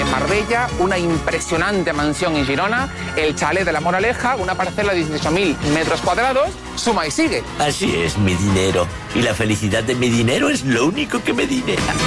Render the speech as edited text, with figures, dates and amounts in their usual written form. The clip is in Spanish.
Marbella, una impresionante mansión en Girona, el chalet de La Moraleja, una parcela de 18.000 metros cuadrados, suma y sigue. Así es, mi dinero. Y la felicidad de mi dinero es lo único que me dinera.